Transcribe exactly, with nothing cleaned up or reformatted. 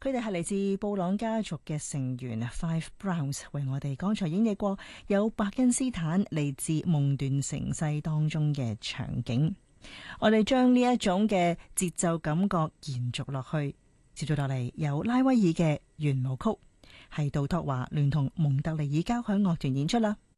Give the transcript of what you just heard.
佢哋係嚟自布朗家族嘅成員 Five Browns， 為我哋剛才演繹過有伯根斯坦嚟自夢斷城西當中嘅場景。我哋將呢一種嘅節奏感覺延續落去，接住落嚟有拉威爾嘅圓舞曲，係杜托華聯同蒙特利爾交響樂團演出啦。